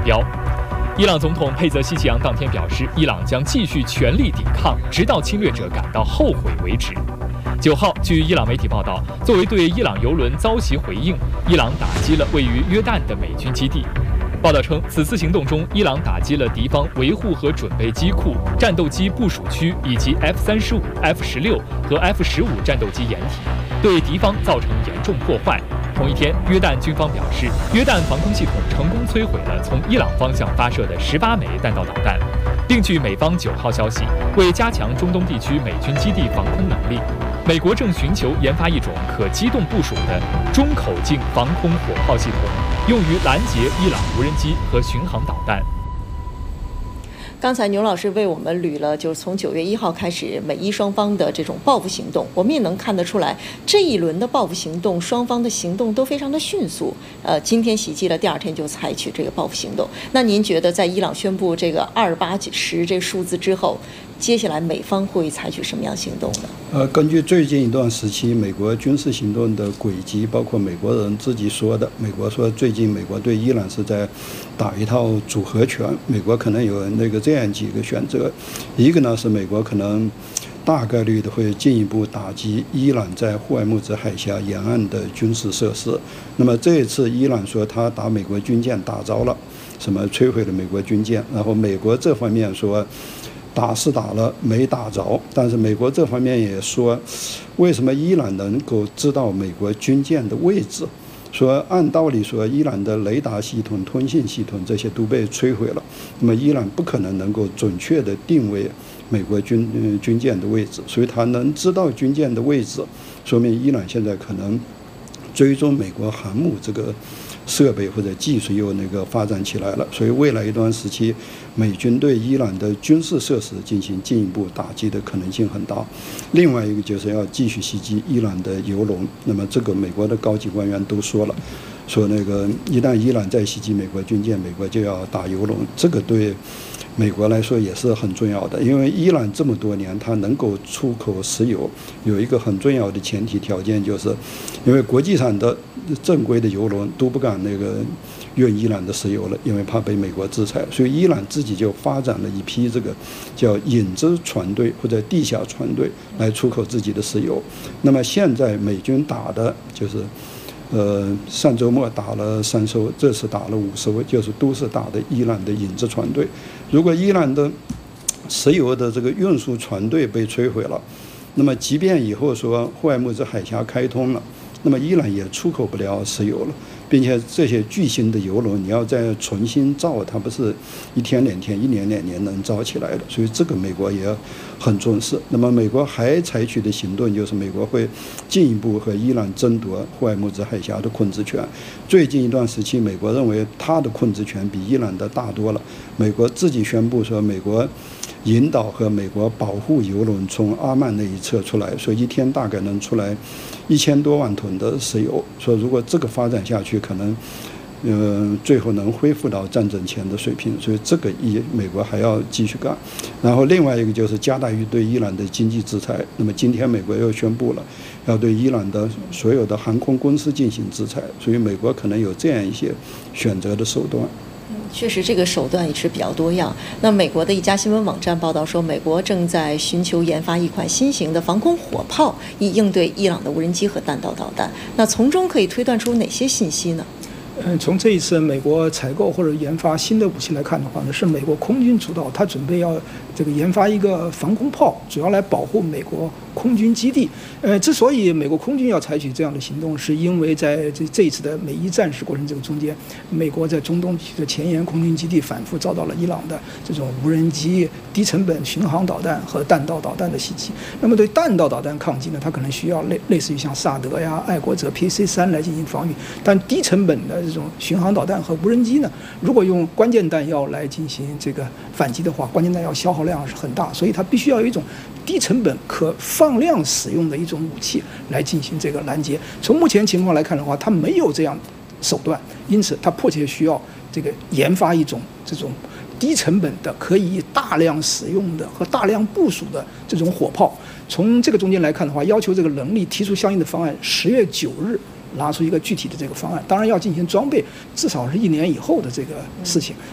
标。伊朗总统佩泽希奇扬当天表示，伊朗将继续全力抵抗，直到侵略者感到后悔为止。9号，据伊朗媒体报道，作为对伊朗油轮遭袭回应，伊朗打击了位于约旦的美军基地。报道称，此次行动中，伊朗打击了敌方维护和准备机库、战斗机部署区以及 F-35、F-16和 F-15战斗机掩体，对敌方造成严重破坏。同一天，约旦军方表示，约旦防空系统成功摧毁了从伊朗方向发射的18枚弹道导弹。另据美方9号消息，为加强中东地区美军基地防空能力，美国正寻求研发一种可机动部署的中口径防空火炮系统，用于拦截伊朗无人机和巡航导弹。 刚才牛老师为我们捋了，就是从9月1号开始，美伊双方的这种报复行动，我们也能看得出来，这一轮的报复行动，双方的行动都非常的迅速。今天袭击了，第2天就采取这个报复行动。那您觉得，在伊朗宣布这个2810这个数字之后，接下来美方会采取什么样行动呢？ 根据最近一段时期美国军事行动的轨迹，包括美国人自己说的，美国说最近美国对伊朗是在打一套组合拳，美国可能有这样几个选择，一个呢是美国可能大概率的会进一步打击伊朗在霍尔木兹海峡沿岸的军事设施。那么这一次伊朗说他打美国军舰打着了，什么摧毁了美国军舰，然后美国这方面说打是打了，没打着，但是美国这方面也说，为什么伊朗能够知道美国军舰的位置？说按道理说，伊朗的雷达系统、通信系统这些都被摧毁了，那么伊朗不可能够准确的定位美国军舰的位置，所以他能知道军舰的位置，说明伊朗现在可能追踪美国航母这个设备或者技术又发展起来了，所以未来一段时期，美军对伊朗的军事设施进行进一步打击的可能性很大。另外一个就是要继续袭击伊朗的油轮，那么这个美国的高级官员都说了，说一旦伊朗再袭击美国军舰，美国就要打油轮，这个对美国来说也是很重要的，因为伊朗这么多年它能够出口石油，有一个很重要的前提条件，就是因为国际上的正规的油轮都不敢运伊朗的石油了，因为怕被美国制裁，所以伊朗自己就发展了一批这个叫影子船队或者地下船队来出口自己的石油。那么现在美军打的就是上周末打了3艘，这次打了5艘，就是都是打的伊朗的影子船队。如果伊朗的石油的这个运输船队被摧毁了，那么即便以后说霍尔木兹海峡开通了，那么伊朗也出口不了石油了，并且这些巨型的油轮你要再重新造，它不是1天2天、1年2年能造起来的，所以这个美国也很重视。那么美国还采取的行动就是美国会进一步和伊朗争夺霍尔木兹海峡的控制权。最近一段时期，美国认为它的控制权比伊朗的大多了，美国自己宣布说美国引导和美国保护油轮从阿曼那一侧出来，说1天大概能出来1000多万吨的石油，说如果这个发展下去，可能最后能恢复到战争前的水平，所以这个美国还要继续干。然后另外一个就是加大于对伊朗的经济制裁，那么今天美国又宣布了要对伊朗的所有的航空公司进行制裁，所以美国可能有这样一些选择的手段。 确实，这个手段也是比较多样。那美国的一家新闻网站报道说，美国正在寻求研发一款新型的防空火炮，以应对伊朗的无人机和弹道导弹。那从中可以推断出哪些信息呢？ 从这一次美国采购或者研发新的武器来看的话呢，是美国空军主导，他准备要研发一个防空炮，主要来保护美国空军基地。之所以美国空军要采取这样的行动，是因为在这一次的美伊战事过程中间，美国在中东的前沿空军基地反复遭到了伊朗的这种无人机、低成本巡航导弹和弹道导弹的袭击。那么对弹道导弹抗击呢，它可能需要类似于像萨德呀、爱国者 PC-3来进行防御，但低成本的这种巡航导弹和无人机呢，如果用关键弹药来进行反击的话，关键弹药消耗量是很大，所以它必须要有一种低成本可放量使用的一种武器来进行拦截。从目前情况来看的话，它没有这样手段，因此它迫切需要研发一种这种低成本的可以大量使用的和大量部署的这种火炮。从这个中间来看的话，要求这个能力提出相应的方案，10月9日拿出一个具体的方案，当然要进行装备，至少是1年以后的事情。